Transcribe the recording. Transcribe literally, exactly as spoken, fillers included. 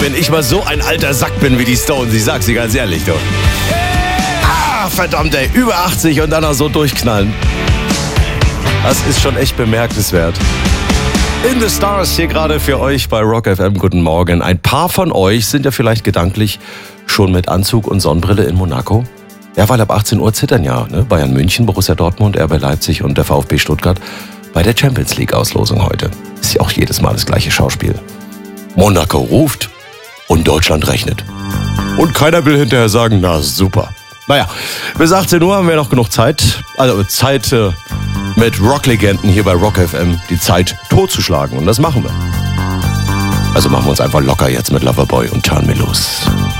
wenn ich mal so ein alter Sack bin wie die Stones. Ich sag's dir ganz ehrlich, du. Ah, verdammt, ey. Über achtzig und dann noch so durchknallen. Das ist schon echt bemerkenswert. In the Stars hier gerade für euch bei Rock F M. Guten Morgen. Ein paar von euch sind ja vielleicht gedanklich schon mit Anzug und Sonnenbrille in Monaco. Ja, weil ab achtzehn Uhr zittern ja ne? Bayern München, Borussia Dortmund, R B Leipzig und der VfB Stuttgart bei der Champions League Auslosung heute. Ist ja auch jedes Mal das gleiche Schauspiel. Monaco ruft und Deutschland rechnet. Und keiner will hinterher sagen, na super. Naja, bis achtzehn Uhr haben wir noch genug Zeit. Also Zeit äh, mit Rocklegenden hier bei Rock F M die Zeit totzuschlagen. Und das machen wir. Also machen wir uns einfach locker jetzt mit Loverboy und Turn Me Loose.